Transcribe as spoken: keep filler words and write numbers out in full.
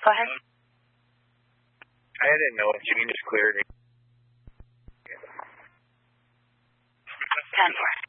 Go ahead. I didn't know if you can just clear it. ten four.